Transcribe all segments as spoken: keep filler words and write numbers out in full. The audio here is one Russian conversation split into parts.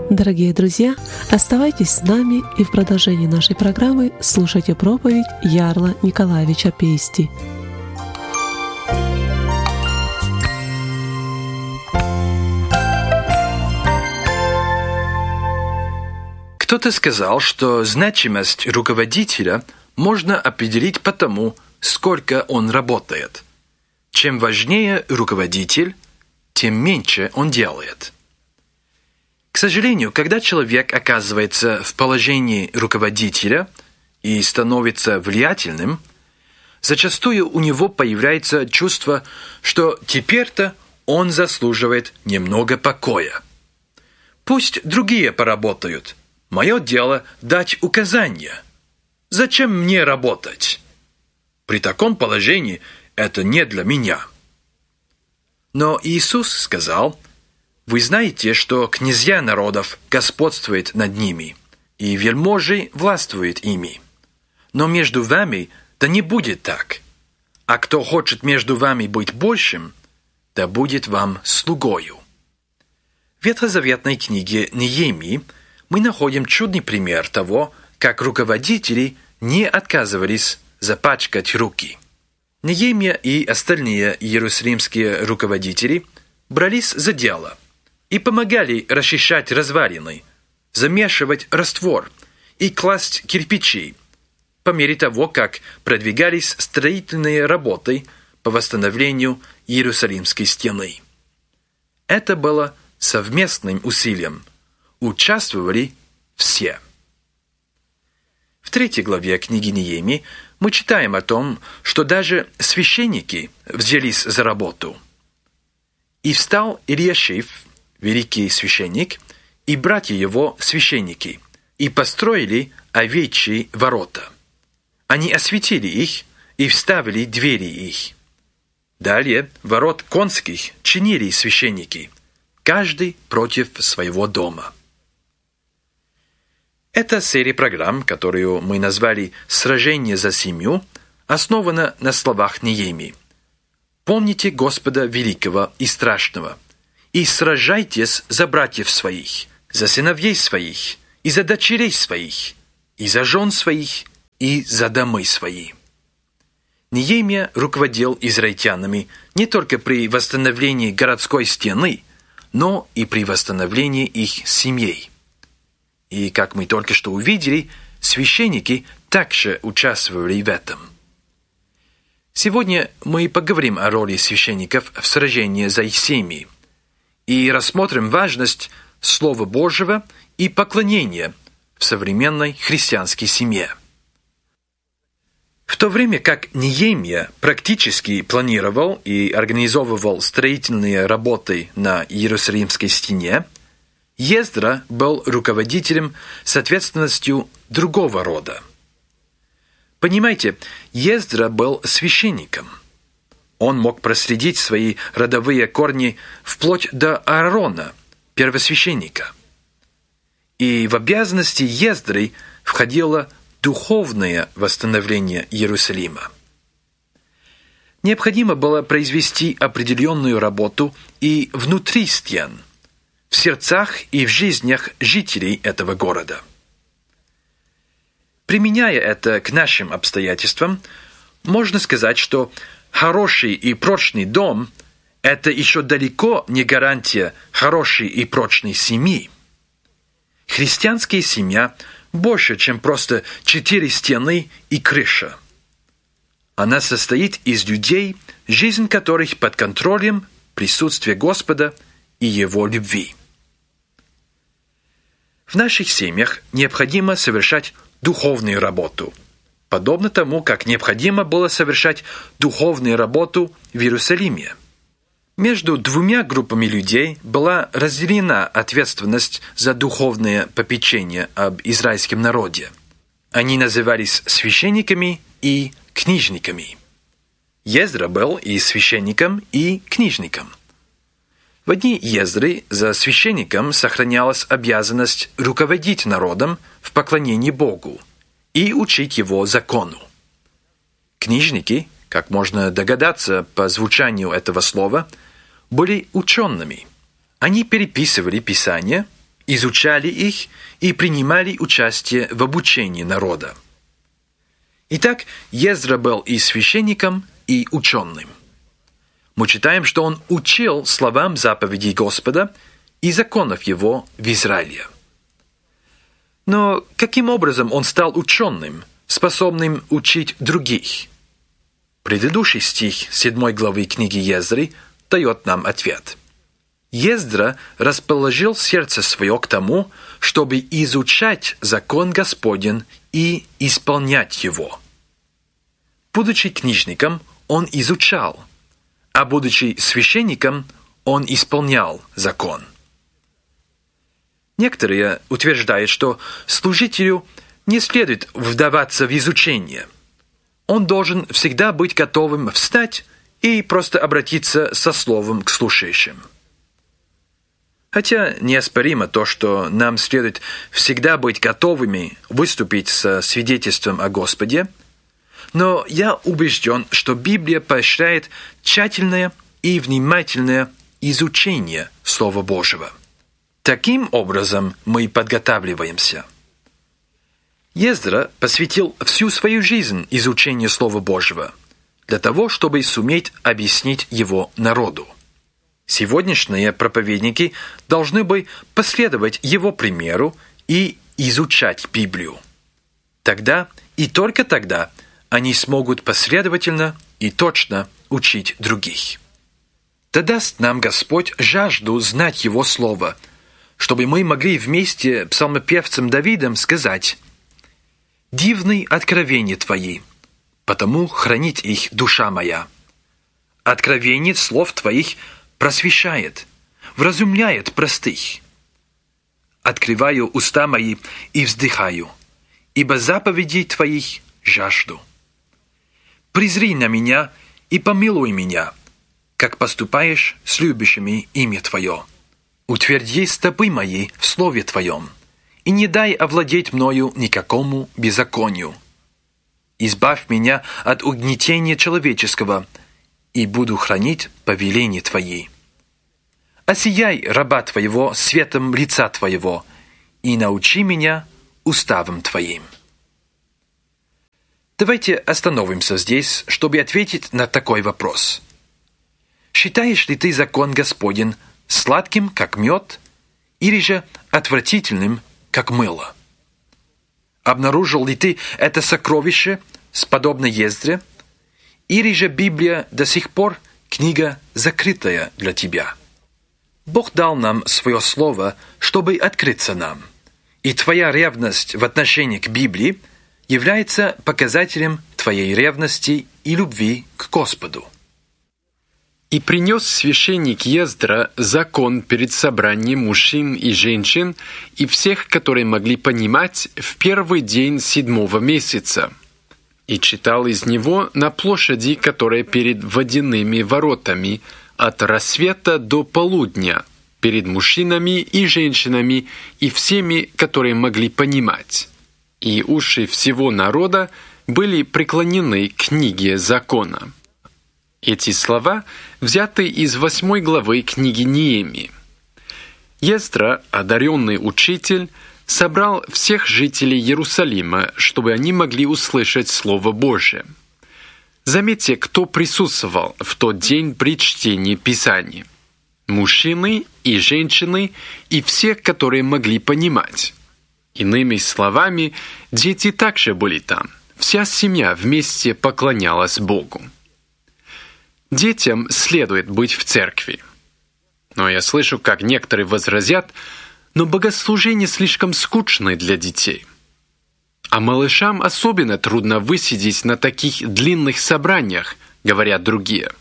Дорогие друзья, оставайтесь с нами и в продолжении нашей программы слушайте проповедь Ярла Николаевича Пейсти. Кто-то сказал, что значимость руководителя можно определить по тому, сколько он работает. Чем важнее руководитель, тем меньше он делает. К сожалению, когда человек оказывается в положении руководителя и становится влиятельным, зачастую у него появляется чувство, что теперь-то он заслуживает немного покоя. Пусть другие поработают. Мое дело дать указания. Зачем мне работать? При таком положении это не для меня. Но Иисус сказал: «Вы знаете, что князья народов господствуют над ними, и вельможи властвуют ими. Но между вами да не будет так. А кто хочет между вами быть большим, да будет вам слугою». В ветхозаветной книге Неемии мы находим чудный пример того, как руководители не отказывались запачкать руки. Неемия и остальные иерусалимские руководители брались за дело и помогали расчищать развалины, замешивать раствор и класть кирпичи, по мере того, как продвигались строительные работы по восстановлению Иерусалимской стены. Это было совместным усилием. Участвовали все. В третьей главе книги Неемии мы читаем о том, что даже священники взялись за работу. «И встал Элиашив, великий священник, и братья его священники, и построили овечьи ворота. Они осветили их и вставили двери их. Далее ворот конских чинили священники, каждый против своего дома». Эта серия программ, которую мы назвали «Сражение за семью», основана на словах Неемии. «Помните Господа великого и страшного, и сражайтесь за братьев своих, за сыновей своих, и за дочерей своих, и за жен своих, и за домы свои». Неемия руководил израильтянами не только при восстановлении городской стены, но и при восстановлении их семей. И, как мы только что увидели, священники также участвовали в этом. Сегодня мы поговорим о роли священников в сражении за их семьи и рассмотрим важность Слова Божьего и поклонения в современной христианской семье. В то время как Неемия практически планировал и организовывал строительные работы на Иерусалимской стене, Ездра был руководителем с ответственностью другого рода. Понимаете, Ездра был священником. Он мог проследить свои родовые корни вплоть до Аарона, первосвященника. И в обязанности Ездры входило духовное восстановление Иерусалима. Необходимо было произвести определенную работу и внутри стен, в сердцах и в жизнях жителей этого города. Применяя это к нашим обстоятельствам, можно сказать, что хороший и прочный дом – это еще далеко не гарантия хорошей и прочной семьи. Христианская семья больше, чем просто четыре стены и крыша. Она состоит из людей, жизнь которых под контролем присутствия Господа и Его любви. В наших семьях необходимо совершать духовную работу, подобно тому, как необходимо было совершать духовную работу в Иерусалиме. Между двумя группами людей была разделена ответственность за духовное попечение об израильском народе. Они назывались священниками и книжниками. Ездра был и священником, и книжником. В дни Ездры за священником сохранялась обязанность руководить народом в поклонении Богу и учить его закону. Книжники, как можно догадаться по звучанию этого слова, были учеными. Они переписывали Писание изучали их и принимали участие в обучении народа. Итак, Ездра был и священником, и ученым. Мы читаем, что он учил словам заповедей Господа и законов Его в Израиле. Но каким образом он стал ученым, способным учить других? Предыдущий стих седьмой главы книги Ездры дает нам ответ. Ездра расположил сердце свое к тому, чтобы изучать закон Господень и исполнять его. Будучи книжником, он изучал, а будучи священником, он исполнял закон. Некоторые утверждают, что служителю не следует вдаваться в изучение. Он должен всегда быть готовым встать и просто обратиться со словом к слушающим. Хотя неоспоримо то, что нам следует всегда быть готовыми выступить со свидетельством о Господе, но я убежден, что Библия поощряет тщательное и внимательное изучение Слова Божьего. Таким образом мы подготавливаемся. Ездра посвятил всю свою жизнь изучению Слова Божьего для того, чтобы суметь объяснить его народу. Сегодняшние проповедники должны бы последовать его примеру и изучать Библию. Тогда и только тогда они смогут последовательно и точно учить других. Да даст нам Господь жажду знать Его Слово, чтобы мы могли вместе с псалмопевцем Давидом сказать: «Дивны откровения Твои, потому хранит их душа моя. Откровение слов Твоих просвещает, вразумляет простых. Открываю уста мои и вздыхаю, ибо заповедей Твоих жажду. Призри на меня и помилуй меня, как поступаешь с любящими имя Твое. Утверди стопы мои в слове Твоем, и не дай овладеть мною никакому беззаконию. Избавь меня от угнетения человеческого, и буду хранить повеления Твои. Осияй раба Твоего светом лица Твоего, и научи меня уставам Твоим». Давайте остановимся здесь, чтобы ответить на такой вопрос. Считаешь ли ты закон Господень сладким, как мед, или же отвратительным, как мыло? Обнаружил ли ты это сокровище, подобно Ездре, или же Библия до сих пор книга закрытая для тебя? Бог дал нам свое слово, чтобы открыться нам, и твоя ревность в отношении к Библии является показателем твоей ревности и любви к Господу. «И принес священник Ездра закон перед собранием мужчин и женщин и всех, которые могли понимать, в первый день седьмого месяца, и читал из него на площади, которая перед водяными воротами, от рассвета до полудня, перед мужчинами и женщинами и всеми, которые могли понимать. И уши всего народа были преклонены к книге закона». Эти слова взяты из восьмой главы книги Неемии. Ездра, одаренный учитель, собрал всех жителей Иерусалима, чтобы они могли услышать Слово Божие. Заметьте, кто присутствовал в тот день при чтении Писаний. Мужчины и женщины, и все, которые могли понимать. Иными словами, дети также были там. Вся семья вместе поклонялась Богу. Детям следует быть в церкви. Но я слышу, как некоторые возразят: но богослужение слишком скучное для детей. А малышам особенно трудно высидеть на таких длинных собраниях, говорят другие.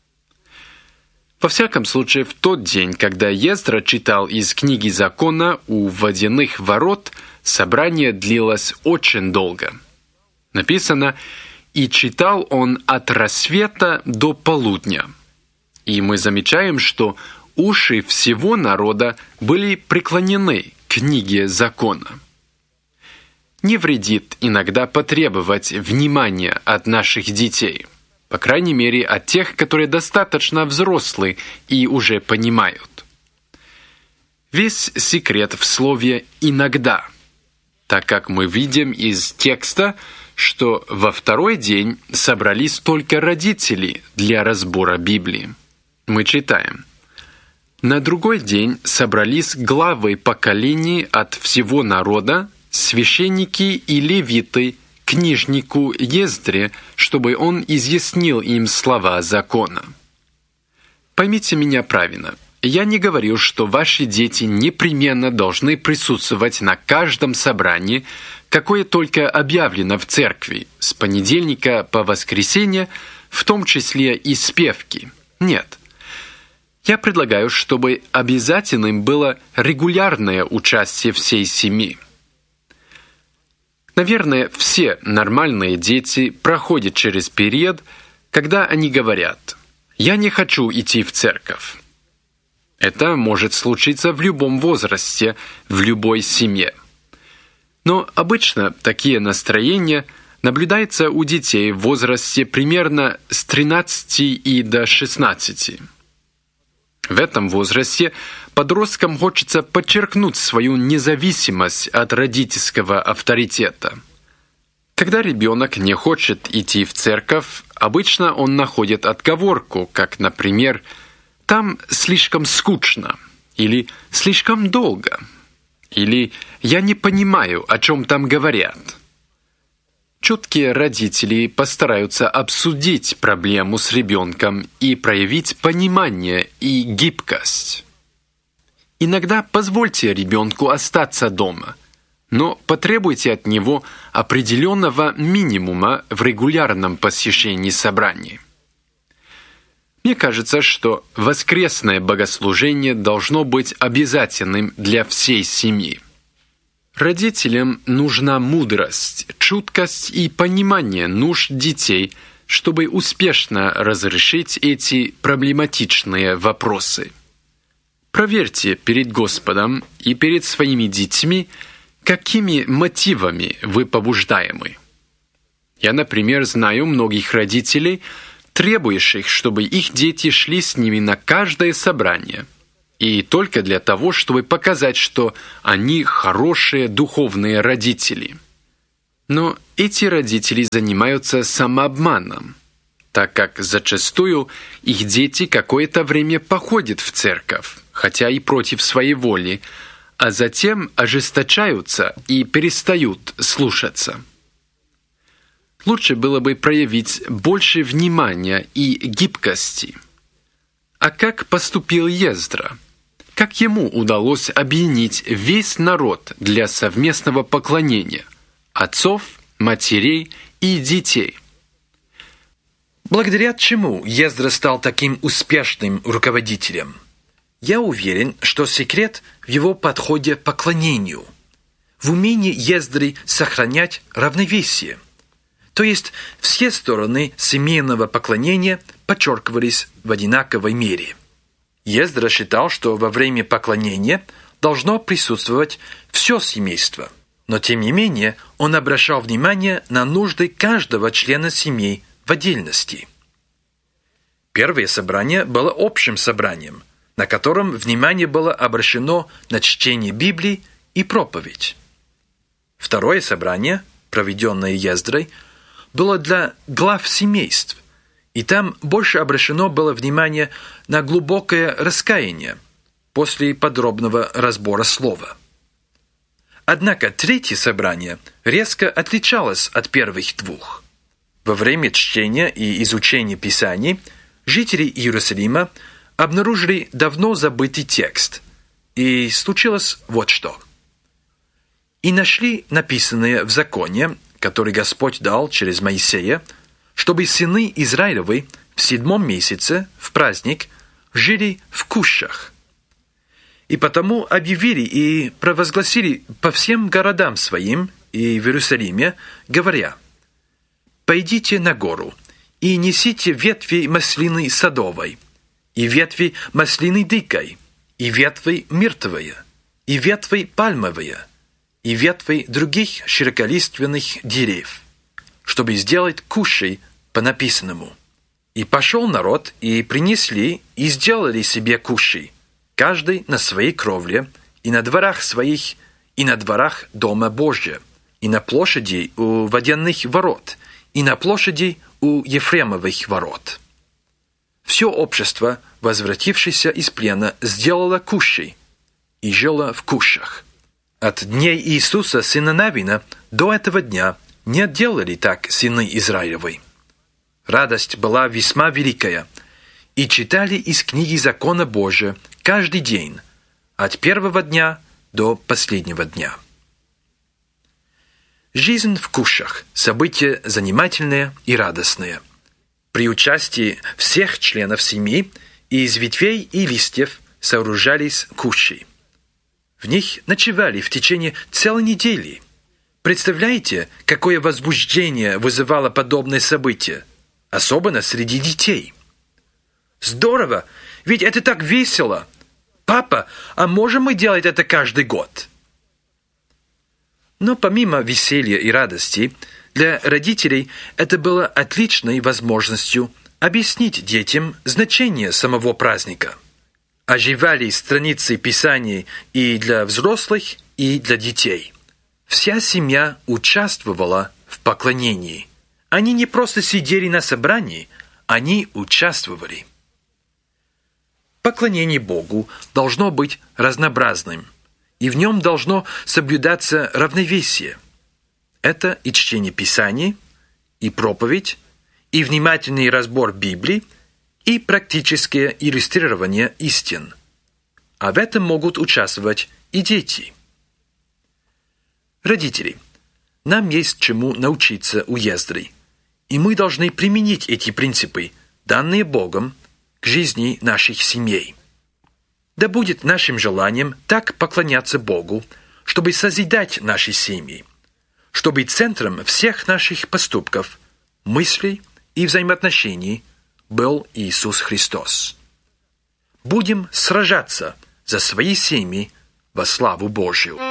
Во всяком случае, в тот день, когда Ездра читал из книги закона у водяных ворот, собрание длилось очень долго. Написано: «И читал он от рассвета до полудня». И мы замечаем, что уши всего народа были преклонены к книге закона. Не вредит иногда потребовать внимания от наших детей, по крайней мере, от тех, которые достаточно взрослые и уже понимают. Весь секрет в слове «иногда», так как мы видим из текста, что во второй день собрались только родители для разбора Библии. Мы читаем: «На другой день собрались главы поколений от всего народа, священники и левиты, книжнику Ездре, чтобы он изъяснил им слова закона». Поймите меня правильно. Я не говорю, что ваши дети непременно должны присутствовать на каждом собрании, какое только объявлено в церкви, с понедельника по воскресенье, в том числе и спевки. Нет. Я предлагаю, чтобы обязательным было регулярное участие всей семьи. Наверное, все нормальные дети проходят через период, когда они говорят: «Я не хочу идти в церковь». Это может случиться в любом возрасте, в любой семье. Но обычно такие настроения наблюдаются у детей в возрасте примерно с тринадцати и до шестнадцати. В этом возрасте подросткам хочется подчеркнуть свою независимость от родительского авторитета. Когда ребенок не хочет идти в церковь, обычно он находит отговорку, как, например, «там слишком скучно», или «слишком долго», или «я не понимаю, о чем там говорят». Чуткие родители постараются обсудить проблему с ребенком и проявить понимание и гибкость. Иногда позвольте ребенку остаться дома, но потребуйте от него определенного минимума в регулярном посещении собраний. Мне кажется, что воскресное богослужение должно быть обязательным для всей семьи. Родителям нужна мудрость, чуткость и понимание нужд детей, чтобы успешно разрешить эти проблематичные вопросы. Проверьте перед Господом и перед своими детьми, какими мотивами вы побуждаемы. Я, например, знаю многих родителей, требующих, чтобы их дети шли с ними на каждое собрание, и только для того, чтобы показать, что они хорошие духовные родители. Но эти родители занимаются самообманом, так как зачастую их дети какое-то время походят в церковь, хотя и против своей воли, а затем ожесточаются и перестают слушаться. Лучше было бы проявить больше внимания и гибкости. А как поступил Ездра? Как ему удалось объединить весь народ для совместного поклонения отцов, матерей и детей? Благодаря чему Ездра стал таким успешным руководителем? Я уверен, что секрет в его подходе к поклонению, в умении Ездры сохранять равновесие. То есть все стороны семейного поклонения подчеркивались в одинаковой мере. Ездра считал, что во время поклонения должно присутствовать все семейство, но тем не менее он обращал внимание на нужды каждого члена семьи в отдельности. Первое собрание было общим собранием, на котором внимание было обращено на чтение Библии и проповедь. Второе собрание, проведенное Ездрой, было для глав семейств, и там больше обращено было внимание на глубокое раскаяние после подробного разбора слова. Однако третье собрание резко отличалось от первых двух. Во время чтения и изучения Писаний жители Иерусалима обнаружили давно забытый текст, и случилось вот что. «И нашли написанное в законе, который Господь дал через Моисея, чтобы сыны Израилевы в седьмом месяце, в праздник, жили в кущах. И потому объявили и провозгласили по всем городам своим и в Иерусалиме, говоря: «Пойдите на гору и несите ветви маслины садовой, и ветви маслины дикой, и ветви миртовые, и ветви пальмовые, и ветви других широколиственных дерев, чтобы сделать кущей по написанному». И пошел народ, и принесли, и сделали себе кущей, каждый на своей кровле, и на дворах своих, и на дворах Дома Божия, и на площади у водяных ворот, и на площади у Ефремовых ворот. Все общество, возвратившееся из плена, сделало кущей и жило в кущах. От дней Иисуса, сына Навина, до этого дня не делали так сыны Израилевы. Радость была весьма великая, и читали из книги закона Божия каждый день, от первого дня до последнего дня. Жизнь в кущах – событие занимательное и радостное. При участии всех членов семьи и из ветвей и листьев сооружались кущи. В них ночевали в течение целой недели. Представляете, какое возбуждение вызывало подобное событие, особенно среди детей? Здорово, ведь это так весело. Папа, а можем мы делать это каждый год? Но помимо веселья и радости, для родителей это было отличной возможностью объяснить детям значение самого праздника. Оживали страницы Писаний и для взрослых, и для детей. Вся семья участвовала в поклонении. Они не просто сидели на собрании, они участвовали. Поклонение Богу должно быть разнообразным, и в нем должно соблюдаться равновесие. Это и чтение Писаний, и проповедь, и внимательный разбор Библии, и практическое иллюстрирование истин. А в этом могут участвовать и дети. Родители, нам есть чему научиться у Ездры, и мы должны применить эти принципы, данные Богом, к жизни наших семей. Да будет нашим желанием так поклоняться Богу, чтобы созидать наши семьи, чтобы центром всех наших поступков, мыслей и взаимоотношений был Иисус Христос. Будем сражаться за свои семьи во славу Божью.